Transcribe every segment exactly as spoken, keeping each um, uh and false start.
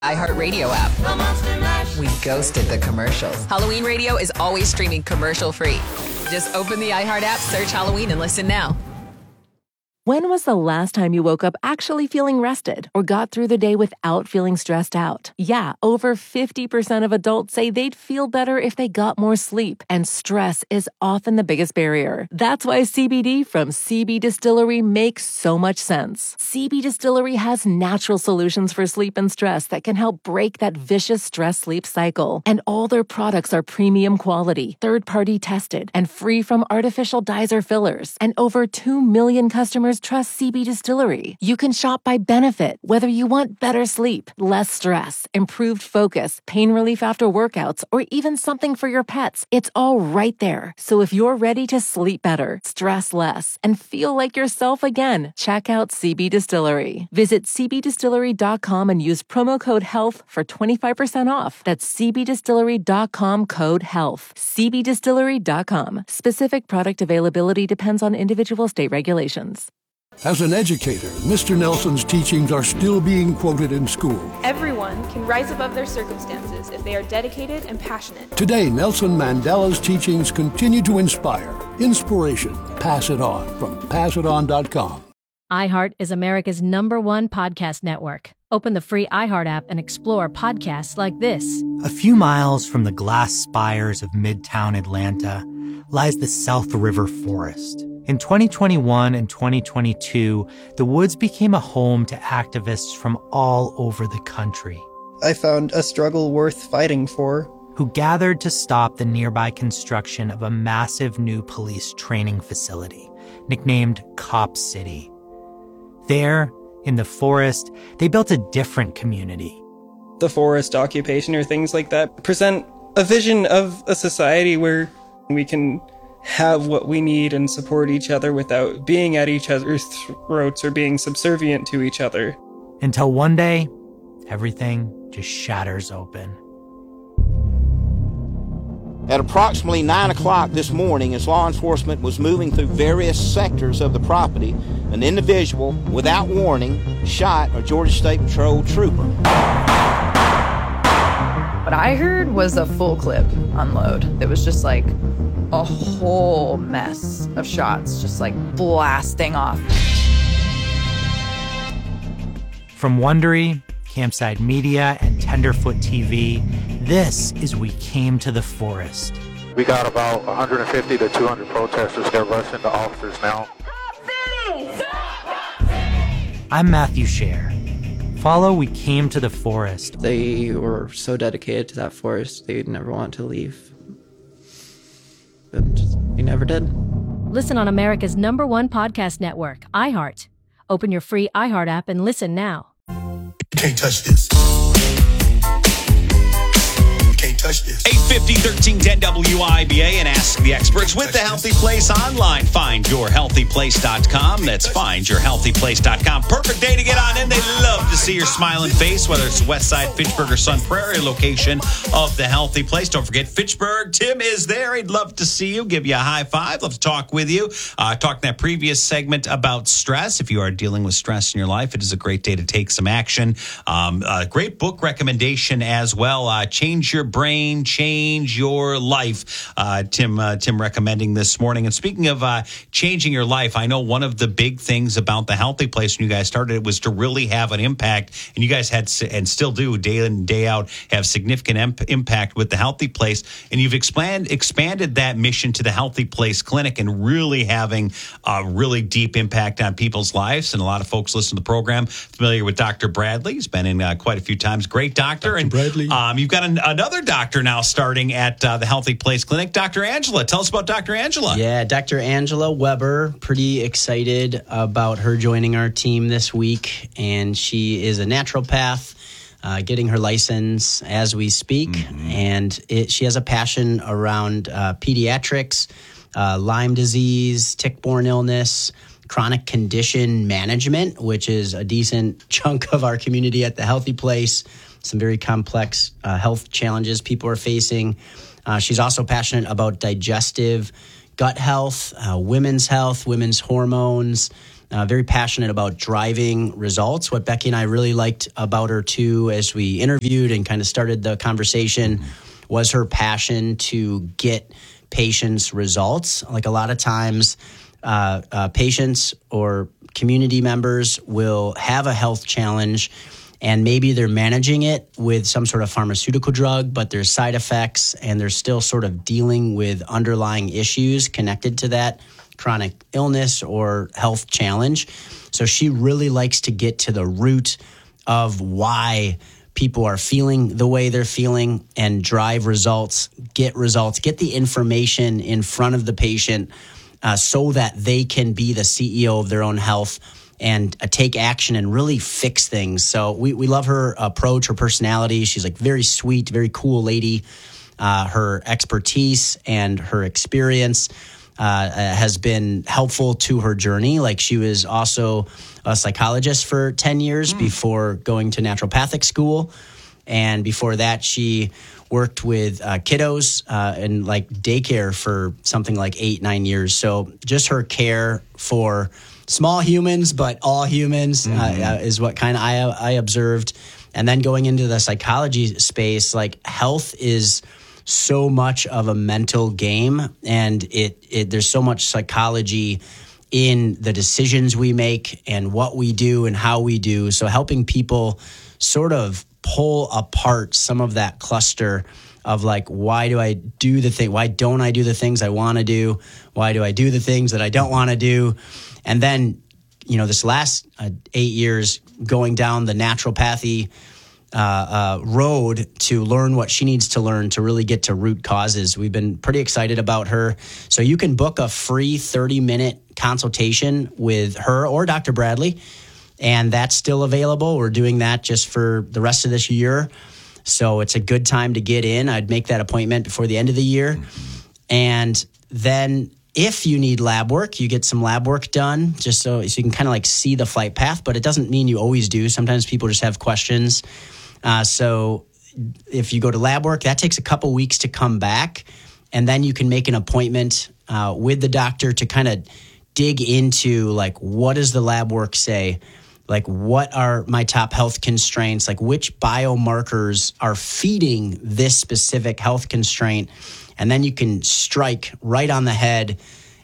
iHeartRadio app. We ghosted the commercials. Halloween Radio is always streaming commercial-free. Just open the iHeart app, search Halloween, and listen now. When was the last time you woke up actually feeling rested or got through the day without feeling stressed out? Yeah, over fifty percent of adults say they'd feel better if they got more sleep, and stress is often the biggest barrier. That's why C B D from C B Distillery makes so much sense. C B Distillery has natural solutions for sleep and stress that can help break that vicious stress-sleep cycle. And all their products are premium quality, third-party tested, and free from artificial dyes or fillers. And over two million customers trust C B Distillery. You can shop by benefit, whether you want better sleep, less stress, improved focus, pain relief after workouts, or even something for your pets. It's all right there. So if you're ready to sleep better, stress less, and feel like yourself again, check out C B Distillery. Visit c b distillery dot com and use promo code HEALTH for twenty-five percent off. That's c b distillery dot com code HEALTH. c b distillery dot com. Specific product availability depends on individual state regulations. As an educator, Mister Nelson's teachings are still being quoted in school. Everyone can rise above their circumstances if they are dedicated and passionate. Today, Nelson Mandela's teachings continue to inspire. Inspiration. Pass it on from pass it on dot com. iHeart is America's number one podcast network. Open the free iHeart app and explore podcasts like this. A few miles from the glass spires of Midtown Atlanta lies the South River Forest. In twenty twenty-one and twenty twenty-two, the woods became a home to activists from all over the country. I found a struggle worth fighting for. Who gathered to stop the nearby construction of a massive new police training facility, nicknamed Cop City. There, in the forest, they built a different community. The forest occupation or things like that present a vision of a society where we can have what we need and support each other without being at each other's throats or being subservient to each other. Until one day, everything just shatters open. At approximately nine o'clock this morning, as law enforcement was moving through various sectors of the property, an individual, without warning, shot a Georgia State Patrol trooper. What I heard was a full clip unload. It was just like a whole mess of shots just like blasting off. From Wondery, Campside Media, and Tenderfoot T V, this is We Came to the Forest. We got about one hundred fifty to two hundred protesters that rush into officers now. I'm Matthew Scher. Follow We Came to the Forest. They were so dedicated to that forest, they'd never want to leave. And we never did. Listen on America's number one podcast network, iHeart. Open your free iHeart app and listen now. Can't touch this. Can't touch this. eight fifty, thirteen ten W I B A and Ask the Experts with The Healthy Place online. find your healthy place dot com. That's find your healthy place dot com. Perfect day to get on in. They love to see your smiling face, whether it's West Side, Fitchburg, or Sun Prairie location of The Healthy Place. Don't forget, Fitchburg, Tim is there. He'd love to see you, give you a high five, love to talk with you. Uh, talked in that previous segment about stress. If you are dealing with stress in your life, it is a great day to take some action. Um, a great book recommendation as well. Uh, Change Your Brain, Change Your Life. Uh, Tim, uh, Tim recommending this morning. And speaking of uh, changing your life, I know one of the big things about The Healthy Place when you guys started it was to really have an impact. And you guys had, and still do, day in and day out, have significant imp- impact with The Healthy Place. And you've expand, expanded that mission to The Healthy Place Clinic and really having a really deep impact on people's lives. And a lot of folks listen to the program, familiar with Doctor Bradley. He's been in uh, quite a few times. Great doctor. Doctor And Bradley. Um, you've got an, another doctor now starting at uh, The Healthy Place Clinic, Doctor Angela. Tell us about Doctor Angela. Yeah, Doctor Angela Weber. Pretty excited about her joining our team this week. And she is a naturopath, uh, getting her license as we speak. Mm-hmm. And it, she has a passion around uh, pediatrics, uh, Lyme disease, tick-borne illness, chronic condition management, which is a decent chunk of our community at The Healthy Place. Some very complex uh, health challenges people are facing. Uh, she's also passionate about digestive gut health, uh, women's health, women's hormones, Uh, very passionate about driving results. What Becky and I really liked about her too, as we interviewed and kind of started the conversation, was her passion to get patients results. Like a lot of times, uh, uh, patients or community members will have a health challenge, and maybe they're managing it with some sort of pharmaceutical drug, but there's side effects, and they're still sort of dealing with underlying issues connected to that chronic illness or health challenge. So she really likes to get to the root of why people are feeling the way they're feeling and drive results, get results, get the information in front of the patient uh, so that they can be the C E O of their own health and uh, take action and really fix things. So we, we love her approach, her personality. She's like very sweet, very cool lady. Uh, her expertise and her experience Uh, has been helpful to her journey. Like she was also a psychologist for ten years mm. before going to naturopathic school. And before that, she worked with uh, kiddos uh, in like daycare for something like eight, nine years. So just her care for small humans, but all humans mm-hmm. uh, is what kind of I, I observed. And then going into the psychology space, like health is so much of a mental game, and it, it there's so much psychology in the decisions we make and what we do and how we do. So helping people sort of pull apart some of that cluster of like, why do I do the thing? Why don't I do the things I want to do? Why do I do the things that I don't want to do? And then, you know, this last uh, eight years going down the naturopathy Uh, uh, road to learn what she needs to learn to really get to root causes. We've been pretty excited about her. So you can book a free thirty minute consultation with her or Doctor Bradley, and that's still available. We're doing that just for the rest of this year. So it's a good time to get in. I'd make that appointment before the end of the year. And then if you need lab work, you get some lab work done just so, so you can kind of like see the flight path, but it doesn't mean you always do. Sometimes people just have questions. Uh, so if you go to lab work, that takes a couple weeks to come back. And then you can make an appointment uh, with the doctor to kind of dig into like, what does the lab work say? Like, what are my top health constraints? Like, which biomarkers are feeding this specific health constraint? And then you can strike right on the head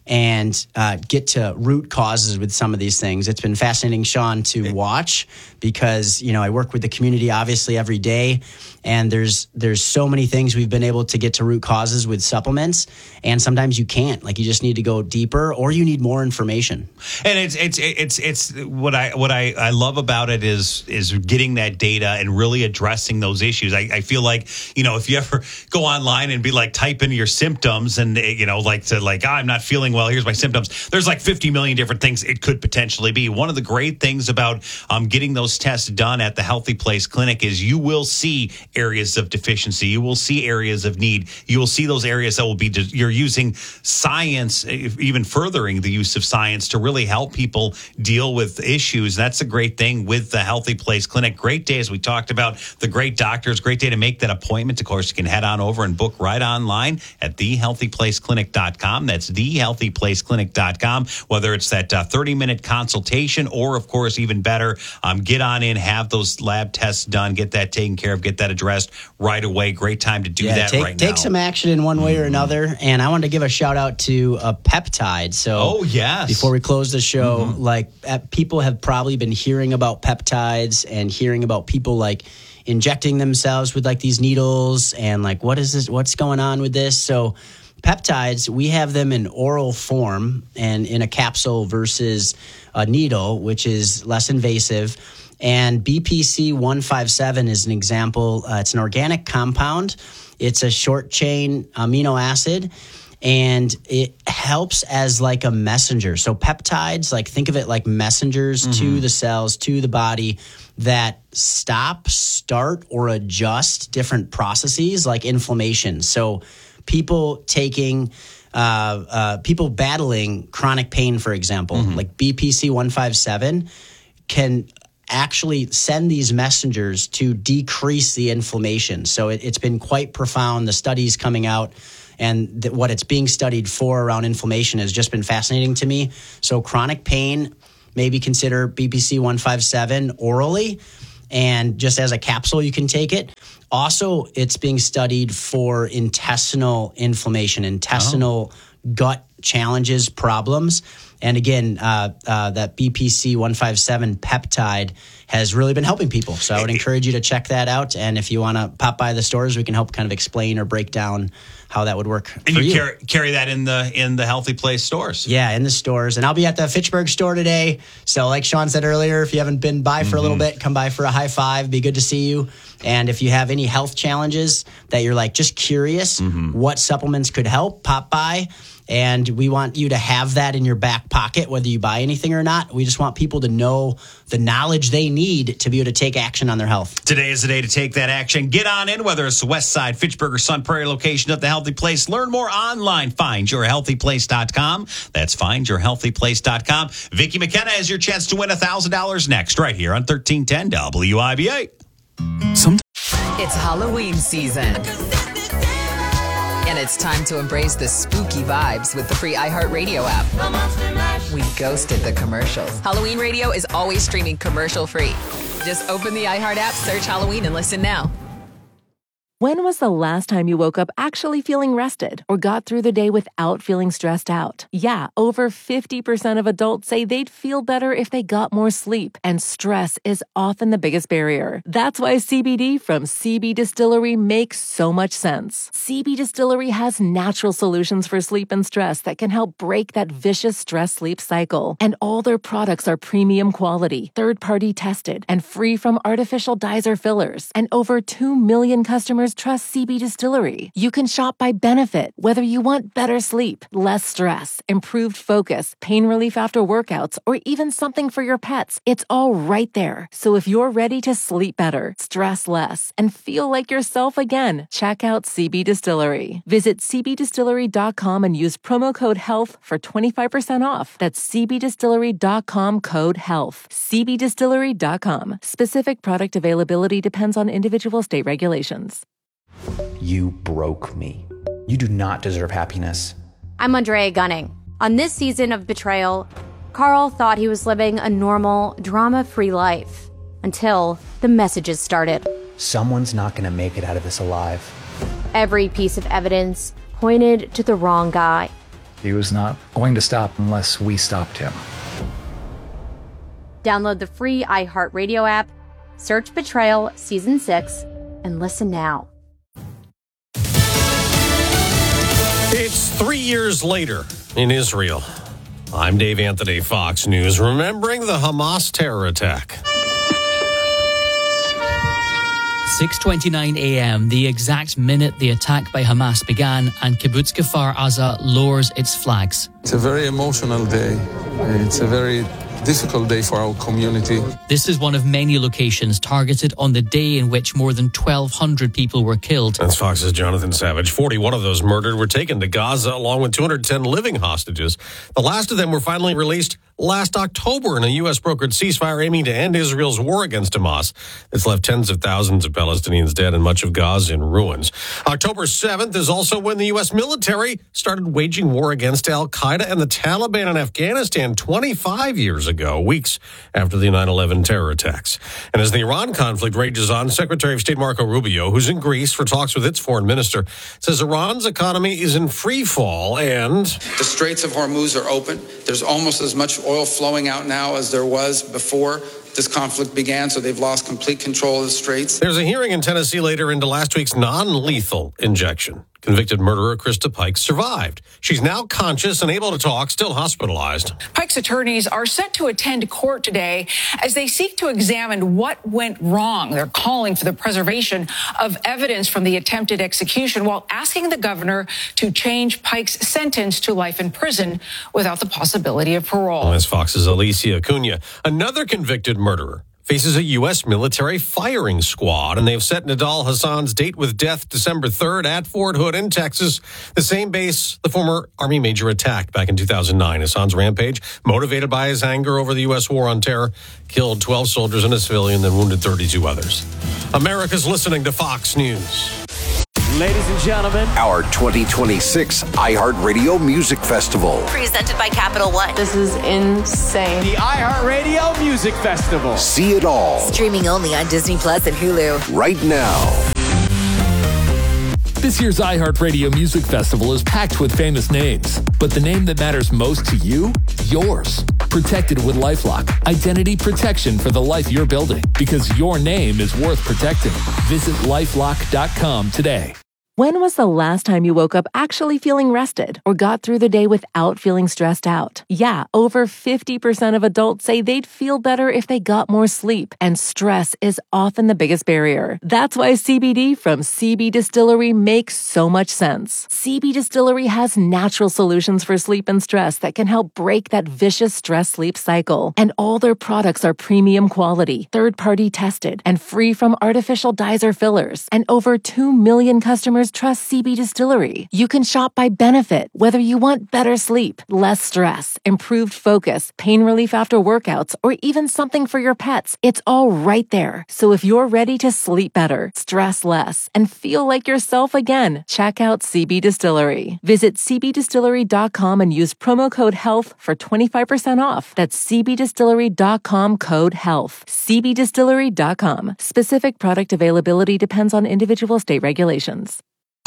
and uh, get to root causes with some of these things. It's been fascinating, Sean, to watch because, you know, I work with the community obviously every day, and there's there's so many things we've been able to get to root causes with supplements, and sometimes you can't. Like, you just need to go deeper, or you need more information. And it's it's it's it's what I what I, I love about it is is getting that data and really addressing those issues. I, I feel like, you know, if you ever go online and be like, type in your symptoms and, you know, like to like, oh, I'm not feeling well, here's my symptoms. There's like fifty million different things it could potentially be. One of the great things about um, getting those tests done at the Healthy Place Clinic is you will see areas of deficiency. You will see areas of need. You will see those areas that will be, de- you're using science, even furthering the use of science to really help people deal with issues. That's a great thing with the Healthy Place Clinic. Great day, as we talked about, the great doctors. Great day to make that appointment. Of course, you can head on over and book right online at the healthy place clinic dot com. That's the healthy place clinic dot com. Whether it's that uh, thirty minute consultation or, of course, even better, um, get on in, have those lab tests done, get that taken care of, get that addressed right away. Great time to do yeah, that take, right now. Take some action in one way mm-hmm. or another. And I wanted to give a shout out to a peptide. So oh, yes. before we close the show, mm-hmm. like uh, people have probably been hearing about peptides and hearing about people like injecting themselves with like these needles and like, what is this? What's going on with this? So peptides, we have them in oral form and in a capsule versus a needle, which is less invasive. And B P C one fifty-seven is an example. Uh, it's an organic compound. It's a short chain amino acid, and it helps as like a messenger. So peptides, like think of it like messengers mm-hmm. to the cells, to the body that stop, start, or adjust different processes like inflammation. So people taking, uh, uh, people battling chronic pain, for example, mm-hmm. like B P C one fifty-seven can actually send these messengers to decrease the inflammation. So it, it's been quite profound. The studies coming out and th- what it's being studied for around inflammation has just been fascinating to me. So chronic pain maybe consider B P C one fifty-seven orally. And just as a capsule, you can take it. Also, it's being studied for intestinal inflammation, intestinal oh. gut challenges, problems. And again, uh, uh, that B P C one fifty-seven peptide has really been helping people. So I would encourage you to check that out. And if you want to pop by the stores, we can help kind of explain or break down how that would work and for you, you. Carry, carry that in the in the Healthy Place stores. Yeah, in the stores. And I'll be at the Fitchburg store today. So like Sean said earlier, if you haven't been by for mm-hmm. a little bit, come by for a high five. Be good to see you. And if you have any health challenges that you're like just curious mm-hmm. what supplements could help, pop by. And we want you to have that in your back pocket, whether you buy anything or not. We just want people to know the knowledge they need to be able to take action on their health. Today is the day to take that action. Get on in, whether it's the West Side, Fitchburg, or Sun Prairie location of The Healthy Place. Learn more online. find your healthy place dot com. That's find your healthy place dot com. Vicki McKenna has your chance to win one thousand dollars next, right here on thirteen ten W I B A. Sometimes it's Halloween season. And it's time to embrace the spooky vibes with the free iHeartRadio app. We ghosted the commercials. Halloween Radio is always streaming commercial free. Just open the iHeart app, search Halloween, and listen now. When was the last time you woke up actually feeling rested or got through the day without feeling stressed out? Yeah, over fifty percent of adults say they'd feel better if they got more sleep, and stress is often the biggest barrier. That's why C B D from C B Distillery makes so much sense. C B Distillery has natural solutions for sleep and stress that can help break that vicious stress-sleep cycle. And all their products are premium quality, third-party tested, and free from artificial dyes or fillers. And over two million customers trust C B Distillery. You can shop by benefit, whether you want better sleep, less stress, improved focus, pain relief after workouts, or even something for your pets. It's all right there. So if you're ready to sleep better, stress less, and feel like yourself again, check out C B Distillery. Visit c b distillery dot com and use promo code HEALTH for twenty-five percent off. That's c b distillery dot com code HEALTH. c b distillery dot com. Specific product availability depends on individual state regulations. You broke me. You do not deserve happiness. I'm Andrea Gunning. On this season of Betrayal, Carl thought he was living a normal, drama-free life until the messages started. Someone's not going to make it out of this alive. Every piece of evidence pointed to the wrong guy. He was not going to stop unless we stopped him. Download the free iHeartRadio app, search Betrayal Season six, and listen now. It's three years later in Israel. I'm Dave Anthony, Fox News, remembering the Hamas terror attack. six twenty-nine a.m., the exact minute the attack by Hamas began, and Kibbutz Kfar Aza lowers its flags. It's a very emotional day. It's a very difficult day for our community. This is one of many locations targeted on the day in which more than twelve hundred people were killed. That's Fox's Jonathan Savage. forty-one of those murdered were taken to Gaza, along with two hundred ten living hostages. The last of them were finally released last October in a U S brokered ceasefire aiming to end Israel's war against Hamas. It's left tens of thousands of Palestinians dead and much of Gaza in ruins. October seventh is also when the U S military started waging war against al-Qaeda and the Taliban in Afghanistan twenty-five years ago, weeks after the nine eleven terror attacks. And as the Iran conflict rages on, Secretary of State Marco Rubio, who's in Greece for talks with its foreign minister, says Iran's economy is in free fall and the Straits of Hormuz are open. There's almost as much oil flowing out now as there was before this conflict began, so they've lost complete control of the Straits. There's a hearing in Tennessee later into last week's non-lethal injection. Convicted murderer Krista Pike survived. She's now conscious and able to talk, still hospitalized. Pike's attorneys are set to attend court today as they seek to examine what went wrong. They're calling for the preservation of evidence from the attempted execution while asking the governor to change Pike's sentence to life in prison without the possibility of parole. As Fox's Alicia Acuna, another convicted murderer, faces a U S military firing squad, and they've set Nidal Hassan's date with death December third at Fort Hood in Texas, the same base the former Army major attacked back in two thousand nine. Hassan's rampage, motivated by his anger over the U S war on terror, killed twelve soldiers and a civilian, then wounded thirty-two others. America's listening to Fox News. Ladies and gentlemen, our twenty twenty-six iHeartRadio Music Festival. Presented by Capital One. This is insane. The iHeartRadio Music Festival. See it all. Streaming only on Disney Plus and Hulu. Right now. This year's iHeartRadio Music Festival is packed with famous names, but the name that matters most to you? Yours. Protected with LifeLock. Identity protection for the life you're building, because your name is worth protecting. Visit lifelock dot com today. When was the last time you woke up actually feeling rested or got through the day without feeling stressed out? Yeah, over fifty percent of adults say they'd feel better if they got more sleep, and stress is often the biggest barrier. That's why C B D from C B Distillery makes so much sense. C B Distillery has natural solutions for sleep and stress that can help break that vicious stress-sleep cycle. And all their products are premium quality, third-party tested, and free from artificial dyes or fillers. And over two million customers trust C B Distillery. You can shop by benefit, whether you want better sleep, less stress, improved focus, pain relief after workouts, or even something for your pets. It's all right there. So if you're ready to sleep better, stress less, and feel like yourself again, check out C B Distillery. Visit c b distillery dot com and use promo code HEALTH for twenty-five percent off. That's c b distillery dot com code HEALTH. c b distillery dot com. Specific product availability depends on individual state regulations.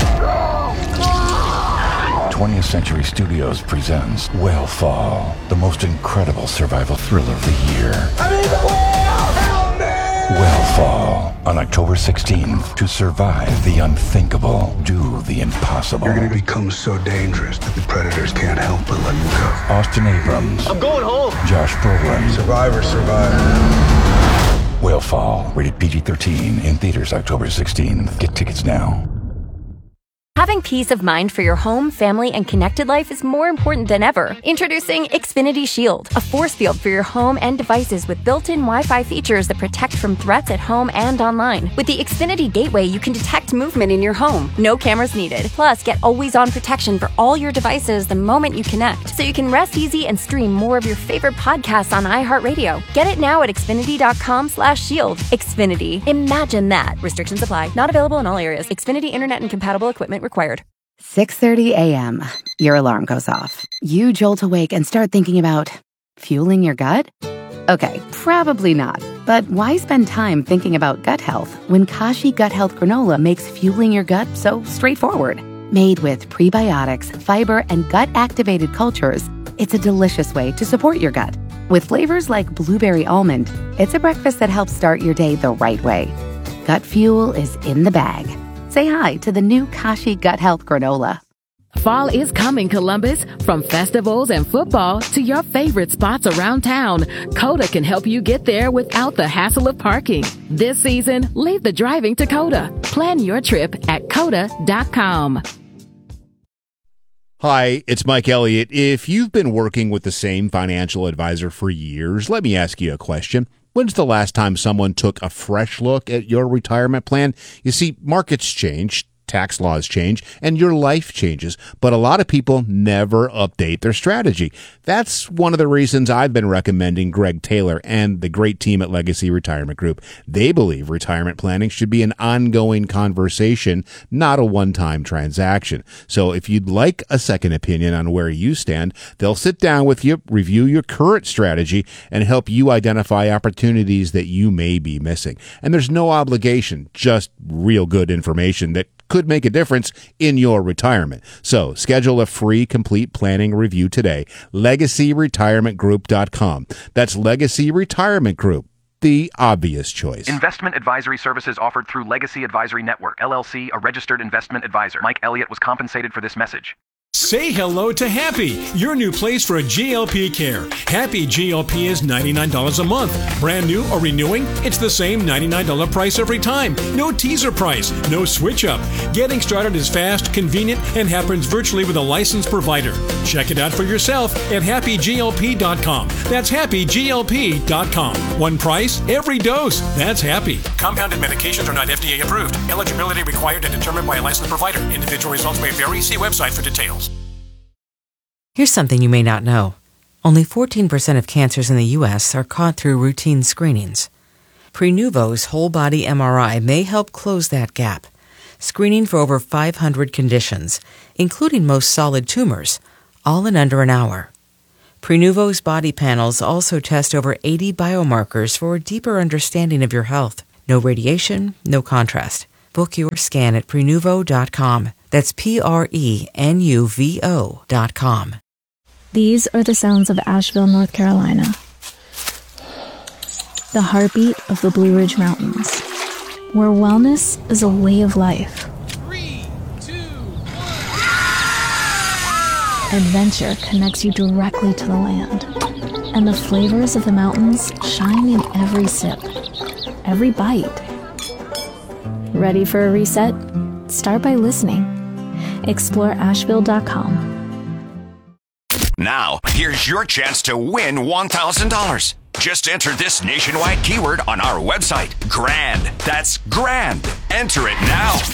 twentieth Century Studios presents Whalefall, the most incredible survival thriller of the year. I'm in the whale! Help me! Whalefall, on October sixteenth. To survive the unthinkable, do the impossible. You're gonna become so dangerous that the predators can't help but let you go. Austin Abrams. I'm going home. Josh Brolin. Survivor, survivor. Whalefall, rated P G thirteen, in theaters October sixteenth. Get tickets now. Having peace of mind for your home, family, and connected life is more important than ever. Introducing Xfinity Shield, a force field for your home and devices with built-in Wi-Fi features that protect from threats at home and online. With the Xfinity Gateway, you can detect movement in your home. No cameras needed. Plus, get always-on protection for all your devices the moment you connect, so you can rest easy and stream more of your favorite podcasts on iHeartRadio. Get it now at xfinity dot com slash shield. Xfinity. Imagine that. Restrictions apply. Not available in all areas. Xfinity Internet and compatible equipment required. six thirty a.m. Your alarm goes off. You jolt awake and start thinking about fueling your gut? Okay, probably not. But why spend time thinking about gut health when Kashi Gut Health Granola makes fueling your gut so straightforward? Made with prebiotics, fiber, and gut-activated cultures, it's a delicious way to support your gut. With flavors like blueberry almond, it's a breakfast that helps start your day the right way. Gut fuel is in the bag. Say hi to the new Kashi Gut Health Granola. Fall is coming, Columbus. From festivals and football to your favorite spots around town, Coda can help you get there without the hassle of parking. This season, leave the driving to Coda. Plan your trip at coda dot com. Hi, it's Mike Elliott. If you've been working with the same financial advisor for years, let me ask you a question. When's the last time someone took a fresh look at your retirement plan? You see, markets change, tax laws change, and your life changes, but a lot of people never update their strategy. That's one of the reasons I've been recommending Greg Taylor and the great team at Legacy Retirement Group. They believe retirement planning should be an ongoing conversation, not a one-time transaction. So if you'd like a second opinion on where you stand, they'll sit down with you, review your current strategy, and help you identify opportunities that you may be missing. And there's no obligation, just real good information that could make a difference in your retirement. So schedule a free complete planning review today. legacy retirement group dot com. That's Legacy Retirement Group, the obvious choice. Investment advisory services offered through Legacy Advisory Network, L L C, a registered investment advisor. Mike Elliott was compensated for this message. Say hello to Happy, your new place for G L P care. Happy G L P is ninety-nine dollars a month. Brand new or renewing, it's the same ninety-nine dollars price every time. No teaser price, no switch up. Getting started is fast, convenient, and happens virtually with a licensed provider. Check it out for yourself at happy g l p dot com. That's happy g l p dot com. One price, every dose. That's Happy. Compounded medications are not F D A approved. Eligibility required and determined by a licensed provider. Individual results may vary. See website for details. Here's something you may not know. Only fourteen percent of cancers in the U S are caught through routine screenings. Prenuvo's whole body M R I may help close that gap. screening for over five hundred conditions, including most solid tumors, all in under an hour. Prenuvo's body panels also test over eighty biomarkers for a deeper understanding of your health. No radiation, no contrast. Book your scan at Prenuvo dot com. That's P R E N U V O dot com. These are the sounds of Asheville, North Carolina. The heartbeat of the Blue Ridge Mountains, where wellness is a way of life. Three, two, one. Adventure connects you directly to the land, and the flavors of the mountains shine in every sip, every bite. Ready for a reset? Start by listening. Explore Asheville dot com. Now, here's your chance to win one thousand dollars. Just enter this nationwide keyword on our website, GRAND. That's GRAND. Enter it now.